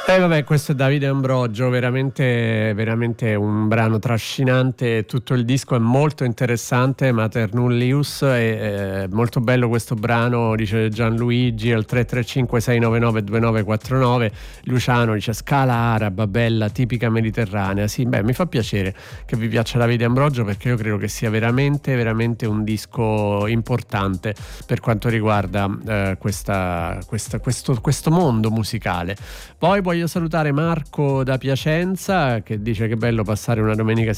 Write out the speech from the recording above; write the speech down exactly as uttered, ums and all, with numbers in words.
E eh vabbè, questo è Davide Ambrogio, veramente, veramente un brano trascinante, tutto il disco è molto interessante, Mater Nullius, è, è molto bello questo brano, dice Gianluigi al tre tre cinque sei nove nove due nove quattro nove, Luciano dice scala araba, bella, tipica mediterranea, sì, beh, mi fa piacere che vi piaccia Davide Ambrogio perché io credo che sia veramente, veramente un disco importante per quanto riguarda eh, questa, questa, questo, questo mondo musicale. Poi voglio salutare Marco da Piacenza che dice che bello passare una domenica